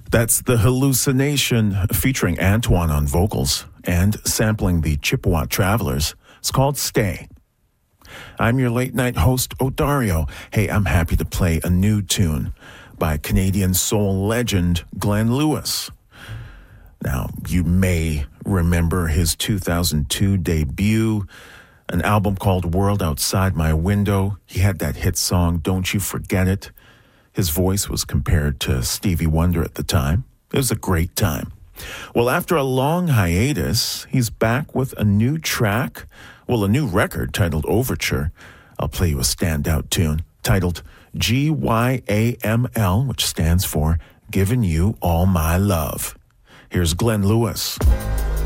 That's The Hallucination, featuring Antoine on vocals and sampling the Chippewa Travelers. It's called Stay. I'm your late night host, Odario. Hey, I'm happy to play a new tune by Canadian soul legend Glenn Lewis. Now, you may remember his 2002 debut, an album called World Outside My Window. He had that hit song, Don't You Forget It. His voice was compared to Stevie Wonder at the time. It was a great time. Well, after a long hiatus, he's back with a new track, a new record titled Overture. I'll play you a standout tune titled GYAML, which stands for Giving You All My Love. Here's Glenn Lewis.